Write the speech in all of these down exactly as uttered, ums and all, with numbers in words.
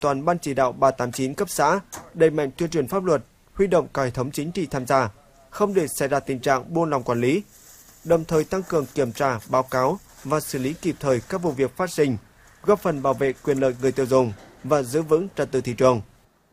toàn Ban chỉ đạo ba tám chín cấp xã đẩy mạnh tuyên truyền pháp luật, huy động cả hệ thống chính trị tham gia, không để xảy ra tình trạng buông lỏng quản lý, đồng thời tăng cường kiểm tra, báo cáo và xử lý kịp thời các vụ việc phát sinh, góp phần bảo vệ quyền lợi người tiêu dùng và giữ vững trật tự thị trường.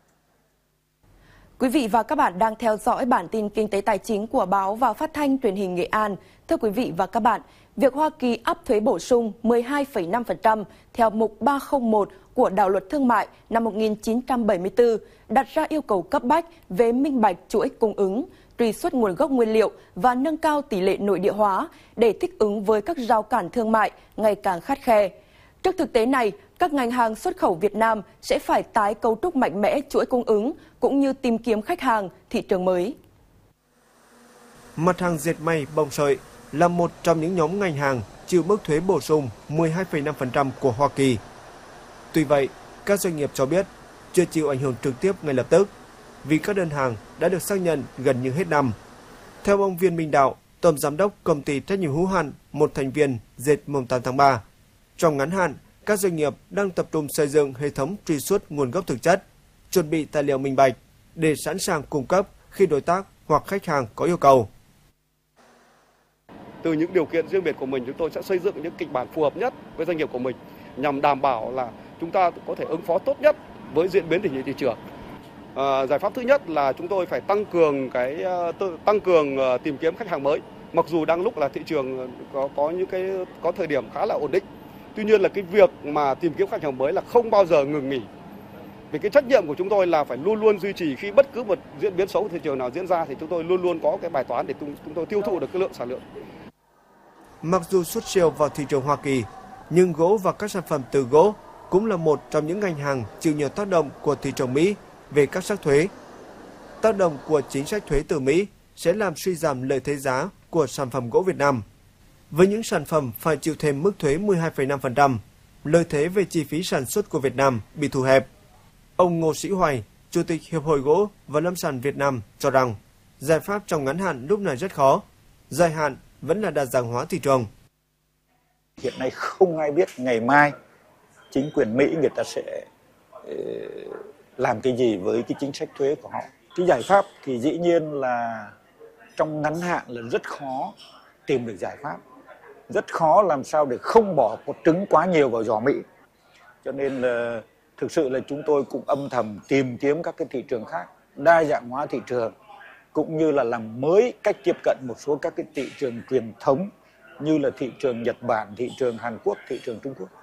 Quý vị và các bạn đang theo dõi bản tin kinh tế tài chính của Báo và Phát thanh Truyền hình Nghệ An. Thưa quý vị và các bạn, việc Hoa Kỳ áp thuế bổ sung mười hai phẩy năm phần trăm theo mục ba không một của Đạo luật Thương mại năm một nghìn chín trăm bảy mươi tư đặt ra yêu cầu cấp bách về minh bạch chuỗi cung ứng, truy xuất nguồn gốc nguyên liệu và nâng cao tỷ lệ nội địa hóa để thích ứng với các rào cản thương mại ngày càng khắt khe. Trước thực tế này, các ngành hàng xuất khẩu Việt Nam sẽ phải tái cấu trúc mạnh mẽ chuỗi cung ứng cũng như tìm kiếm khách hàng, thị trường mới. Mặt hàng dệt may, bông sợi là một trong những nhóm ngành hàng chịu mức thuế bổ sung mười hai phẩy năm phần trăm của Hoa Kỳ. Tuy vậy, các doanh nghiệp cho biết chưa chịu ảnh hưởng trực tiếp ngay lập tức vì các đơn hàng đã được xác nhận gần như hết năm. Theo ông Viên Minh Đạo, Tổng Giám đốc Công ty trách nhiệm hữu hạn một thành viên dệt mùng tám tháng ba, trong ngắn hạn, các doanh nghiệp đang tập trung xây dựng hệ thống truy xuất nguồn gốc thực chất, chuẩn bị tài liệu minh bạch để sẵn sàng cung cấp khi đối tác hoặc khách hàng có yêu cầu. Từ những điều kiện riêng biệt của mình, chúng tôi sẽ xây dựng những kịch bản phù hợp nhất với doanh nghiệp của mình nhằm đảm bảo là chúng ta có thể ứng phó tốt nhất với diễn biến tình hình thị trường. À, giải pháp thứ nhất là chúng tôi phải tăng cường cái tăng cường tìm kiếm khách hàng mới. Mặc dù đang lúc là thị trường có có những cái có thời điểm khá là ổn định, tuy nhiên là cái việc mà tìm kiếm khách hàng mới là không bao giờ ngừng nghỉ. Vì cái trách nhiệm của chúng tôi là phải luôn luôn duy trì, khi bất cứ một diễn biến xấu của thị trường nào diễn ra thì chúng tôi luôn luôn có cái bài toán để chúng tôi tiêu thụ được cái lượng sản lượng. Mặc dù xuất siêu vào thị trường Hoa Kỳ, nhưng gỗ và các sản phẩm từ gỗ cũng là một trong những ngành hàng chịu nhiều tác động của thị trường Mỹ về các sắc thuế. Tác động của chính sách thuế từ Mỹ sẽ làm suy giảm lợi thế giá của sản phẩm gỗ Việt Nam. Với những sản phẩm phải chịu thêm mức thuế mười hai phẩy năm phần trăm, lợi thế về chi phí sản xuất của Việt Nam bị thu hẹp. Ông Ngô Sĩ Hoài, Chủ tịch Hiệp hội Gỗ và Lâm sản Việt Nam cho rằng giải pháp trong ngắn hạn lúc này rất khó, dài hạn vẫn là đa dạng hóa thị trường. Hiện nay không ai biết ngày mai chính quyền Mỹ người ta sẽ làm cái gì với cái chính sách thuế của họ. Cái giải pháp thì dĩ nhiên là trong ngắn hạn là rất khó tìm được giải pháp. Rất khó làm sao để không bỏ một trứng quá nhiều vào giỏ Mỹ. Cho nên là thực sự là chúng tôi cũng âm thầm tìm kiếm các cái thị trường khác, đa dạng hóa thị trường, cũng như là làm mới cách tiếp cận một số các cái thị trường truyền thống như là thị trường Nhật Bản, thị trường Hàn Quốc, thị trường Trung Quốc.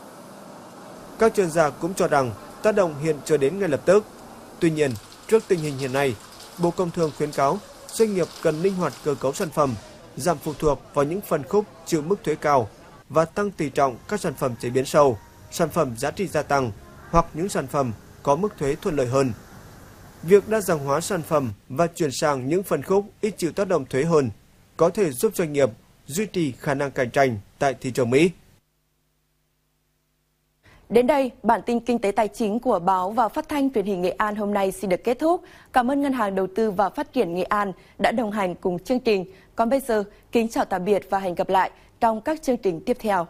Các chuyên gia cũng cho rằng tác động hiện chưa đến ngay lập tức. Tuy nhiên, trước tình hình hiện nay, Bộ Công Thương khuyến cáo doanh nghiệp cần linh hoạt cơ cấu sản phẩm, giảm phụ thuộc vào những phân khúc chịu mức thuế cao và tăng tỷ trọng các sản phẩm chế biến sâu, sản phẩm giá trị gia tăng hoặc những sản phẩm có mức thuế thuận lợi hơn. Việc đa dạng hóa sản phẩm và chuyển sang những phân khúc ít chịu tác động thuế hơn có thể giúp doanh nghiệp duy trì khả năng cạnh tranh tại thị trường Mỹ. Đến đây, bản tin kinh tế tài chính của Báo và Phát thanh Truyền hình Nghệ An hôm nay xin được kết thúc. Cảm ơn Ngân hàng Đầu tư và Phát triển Nghệ An đã đồng hành cùng chương trình. Còn bây giờ, kính chào tạm biệt và hẹn gặp lại trong các chương trình tiếp theo.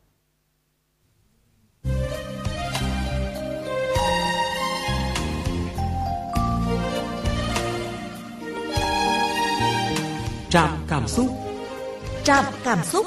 Trạm cảm xúc. Trạm cảm xúc.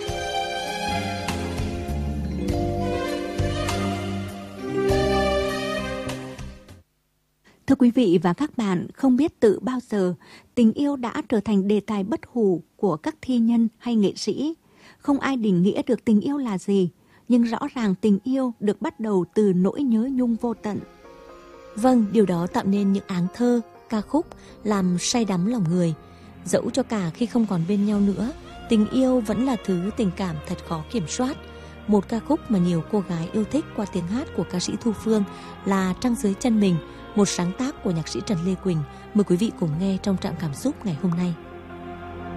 Thưa quý vị và các bạn, không biết từ bao giờ, tình yêu đã trở thành đề tài bất hủ của các thi nhân hay nghệ sĩ. Không ai định nghĩa được tình yêu là gì, nhưng rõ ràng tình yêu được bắt đầu từ nỗi nhớ nhung vô tận. Vâng, điều đó tạo nên những áng thơ, ca khúc làm say đắm lòng người. Dẫu cho cả khi không còn bên nhau nữa, tình yêu vẫn là thứ tình cảm thật khó kiểm soát. Một ca khúc mà nhiều cô gái yêu thích qua tiếng hát của ca sĩ Thu Phương là Trăng Dưới Chân Mình, một sáng tác của nhạc sĩ Trần Lê Quỳnh. Mời quý vị cùng nghe trong Trạm Cảm Xúc ngày hôm nay.